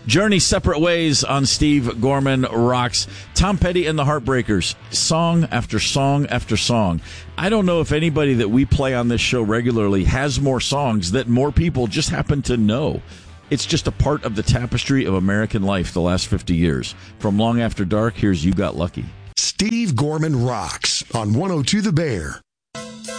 Journey Separate Ways on Steve Gorman Rocks. Tom Petty and the Heartbreakers, song after song after song. I don't know if anybody that we play on this show regularly has more songs that more people just happen to know. It's just a part of the tapestry of American life the last 50 years. From Long After Dark, here's You Got Lucky. Steve Gorman Rocks on 102 The Bear.